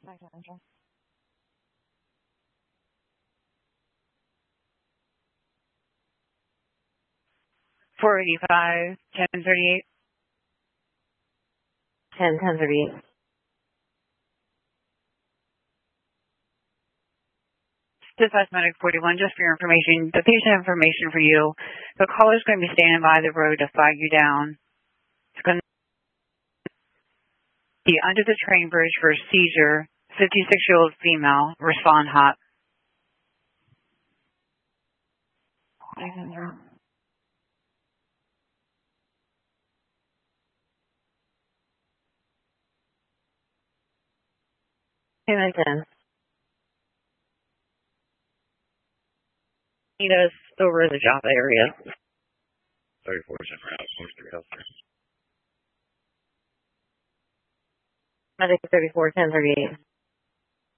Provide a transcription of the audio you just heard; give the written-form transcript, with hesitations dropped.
Site manager. 485, 1038. 1038. Dispatch Medic 41, just for your information, the patient information for you. The caller's going to be standing by the road to flag you down. It's going to be under the train bridge for a seizure. 56-year-old female. Respond hot. Hamilton. Meet us over in the job area. 34 route, Forestry Healthcare. Medic 34, 1038.